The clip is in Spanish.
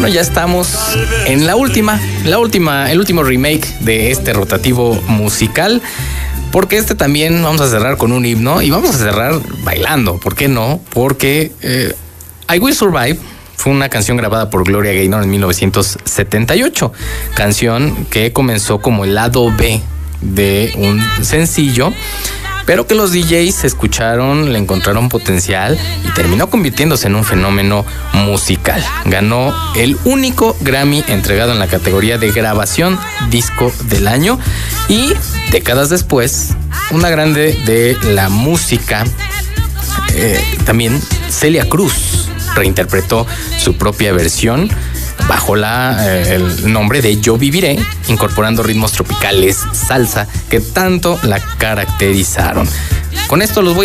bueno, ya estamos en el último remake de este rotativo musical, porque también vamos a cerrar con un himno y vamos a cerrar bailando. ¿Por qué no? Porque I Will Survive fue una canción grabada por Gloria Gaynor en 1978, canción que comenzó como el lado B de un sencillo, pero que los DJs escucharon, le encontraron potencial y terminó convirtiéndose en un fenómeno musical. Ganó el único Grammy entregado en la categoría de grabación disco del año, y décadas después, una grande de la música, también Celia Cruz, reinterpretó su propia versión bajo el nombre de Yo Viviré, incorporando ritmos tropicales, salsa, que tanto la caracterizaron. Con esto los voy